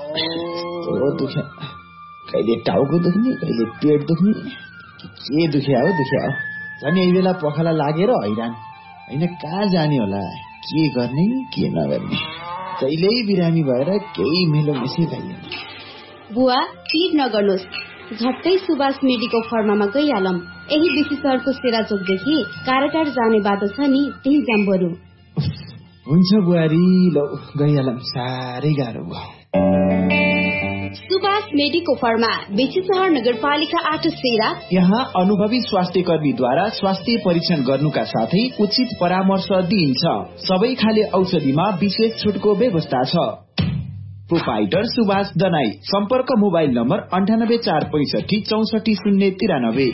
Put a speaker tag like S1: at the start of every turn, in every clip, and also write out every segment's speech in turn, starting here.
S1: कस्तो दुख्या, कहिले टाउको दुख्ने, कहिले पेट दुख्ने, के दुख्या हो। झन् यही बेला पखाला लागेर हैरान, होइन कहाँ जाने होला, के गर्ने के नगर्ने, कहिल्यै बिरामी भएर केही मेलो मेसी खाइएन।
S2: बुवा चिर नगर्नुहोस्, झट्टै सुभाष मेडिको फर्मामा गइहालौं। यही बेसी सहरको सेराचोकदेखि काराटार जाने बाटो छ नि, त्यही जाम बरु।
S1: हुन्छ बुहारी, लौ गइहालौं, साह्रै गाह्रो भयो।
S2: सुभाष मेडिको फर्मा, बेसी सहर नगरपालिका 8 सेरा।
S1: यहाँ अनुभवी स्वास्थ्य कर्मीद्वारा स्वास्थ्य परीक्षण गर्नुका साथै उचित परामर्श दिइन्छ। सबै खाले औषधिमा विशेष छुटको व्यवस्था छ। प्रोपाइटर सुभाष दनाई। सम्पर्क मोबाइल नम्बर 9846564093।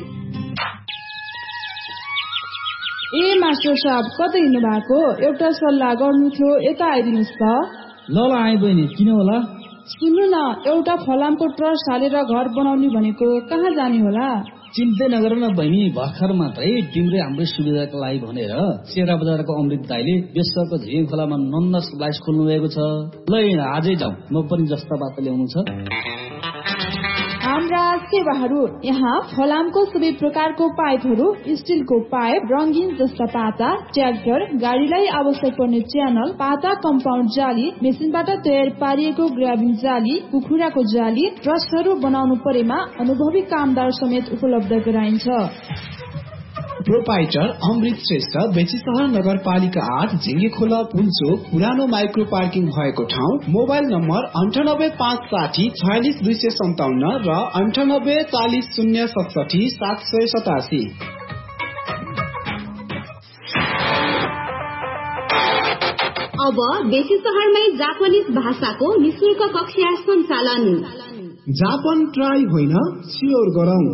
S3: ए मास्टर साहब, कतै हिँड्नु भएको? एउटा सल्लाह गर्नु थियो, यता आइदिनुहोस् त।
S4: ल आए बहिनी, किन होला?
S3: सुन्नु न, एउटा फलामको ट्रस्ट हालेर घर बनाउने भनेको, कहाँ जाने होला?
S4: चिन्तै नगर न बहिनी, भर्खर मात्रै तिम्रै हाम्रै सुविधाको लागि भनेर सेरा बजारको अमृत दाइले बेसरको झिङ खोलामा नन्द स्लाइस खोल्नु भएको छ। ल आजै जाउँ, म पनि जस्ता बात ल्याउनु छ।
S3: हाम्रा सेवाहरू यहाँ फलामको सबै प्रकारको पाइपहरू, स्टिलको पाइप, रंगीन जस्ता पाता, ट्र्याक्टर, गाडीलाई आवश्यक पर्ने च्यानल, पाता कम्पाउन्ड जाली, मेसिनबाट तयार पारिएको ग्राबिङ जाली, कुखुराको जाली, ट्रस्टहरू बनाउनु परेमा अनुभवी कामदार समेत उपलब्ध गराइन्छ।
S5: प्रोपाइटर अमृत श्रेष्ठ, बेचीसहर नगरपालिका 8 झिंगे खोला पुलचोक, पुरानो माइक्रो पार्किङ भएको ठाउँ। मोबाइल नम्बर 9856046257 र 9840077787।
S2: अब बेसी सहरमै जापानिज भाषाको निशुल्क कक्षा सञ्चालन।
S5: जापान ट्राई होइन, स्योर गरौं।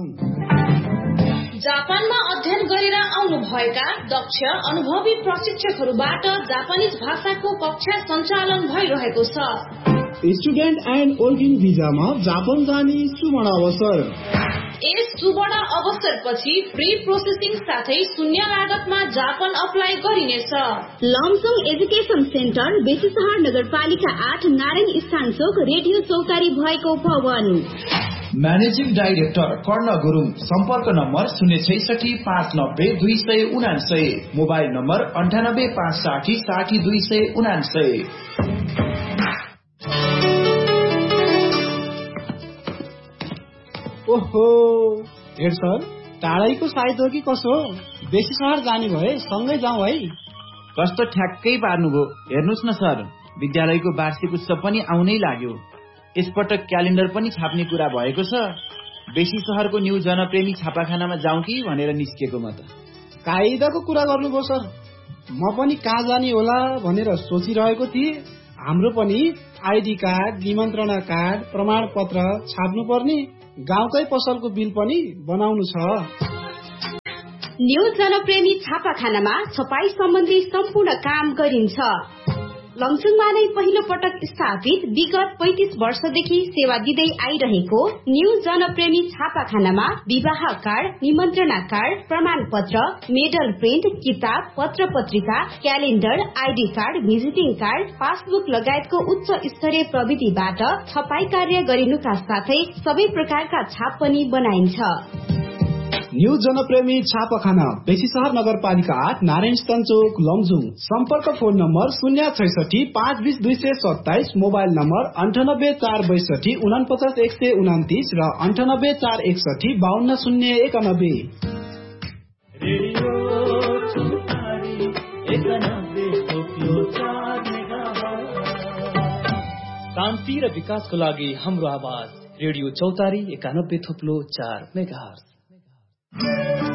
S6: जापानमा अध्ययन गरेर आउनु भएका दक्ष अनुभवी प्रशिक्षकहरूबाट जापानिज भाषाको कक्षा सञ्चालन भइरहेको छ।
S5: स्टुडेन्ट एन्ड वर्किङ भिजामा जापान जाने सुवर्ण अवसर।
S6: यस सुवर्ण अवसरपछि फ्री प्रोसेसिङ साथै शून्य लागतमा जापान अप्लाई गरिनेछ।
S2: लमसुङ एजुकेसन सेन्टर, बेसीसहर नगरपालिका 8 नारायण स्थान चोक, रेडियो चौतारी भएको भवन।
S1: म्यानेजिङ डाइरेक्टर कर्ण गुरुङ। सम्पर्क नम्बर 066590279। Mobile number 9856060279।
S7: ओहो हेड सर, टाढैको साइत हो कि कसो? बेसी सहर जाने भए सँगै जाउँ है।
S1: कस्तो ठ्याक्कै पार्नुभयो। हेर्नुहोस् न सर, विद्यालयको वार्षिक उत्सव पनि आउनै लाग्यो। यसपटक क्यालेन्डर पनि छाप्ने कुरा भएको छ। बेसी सहरको न्यू जनप्रेमी छापाखानामा जाउँ कि भनेर निस्केको म त।
S7: कायदाको कुरा गर्नुभयो सर, म पनि कहाँ जाने होला भनेर सोचिरहेको थिएँ। हाम्रो पनि आइडी कार्ड, निमन्त्रणा कार्ड, प्रमाण पत्र छाप्नु पर्ने, गाउँकै पसलको बिल पनि बनाउनु छ।
S2: न्यू जनप्रेमी छापाखानामा छपाई सम्बन्धी सम्पूर्ण काम गरिन्छ। लमसुङमा नै पहिलो पटक स्थापित, विगत 35 वर्षदेखि सेवा दिँदै आइरहेको न्यू जनप्रेमी छापाखानामा विवाह कार्ड, निमन्त्रणा कार्ड, प्रमाण पत्र, मेडल प्रिन्ट, किताब, पत्र पत्रिका, calendar, ID card, visiting card, passbook लगायतको उच्च स्तरीय प्रविधिबाट छपाई कार्य गरिनुका साथै सबै प्रकारका छाप पनि बनाइन्छ।
S5: न्यू जनप्रेमी छापाखाना, बेसीसहर नगरपालिका 8 नारायण स्थान चोक, लमजुङ। सम्पर्क फोन नम्बर 066520227। मोबाइल नम्बर 9846249129 र 9841652091।
S8: शान्ति र विकासको लागि हाम्रो आवाज, रेडियो चौतारी 91.4 मेगाहर्ज।